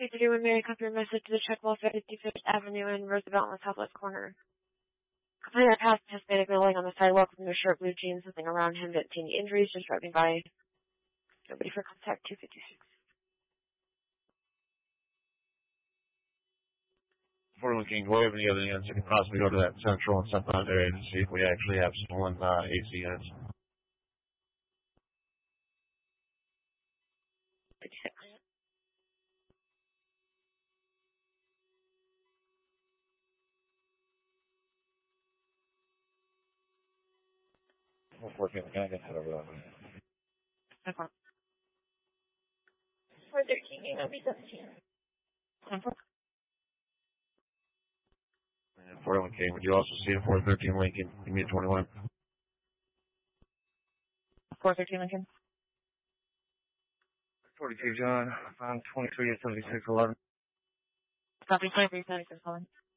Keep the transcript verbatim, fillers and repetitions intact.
three thirty-one Mary, copy your message to the check welfare fifty-fifth Avenue in Roosevelt in the southwest corner. Company that passed Hispanic laying on the sidewalk with a short blue jeans, something around him, didn't see any injuries, just driving by. Nobody for contact two fifty-six. forty-one King Boy, any other units that can possibly go to that central and southbound area to see if we actually have stolen uh, A C units. fifty-six. fourteen, can I get head over that way? Okay. four thirteen, you know, be seventeen. And forty-one King, would you also see a four thirteen Lincoln? Give me a twenty-one. four thirteen Lincoln. forty-two John, I'm twenty-three at seventy-six eleven. Copy, twenty-three seventy-six calling.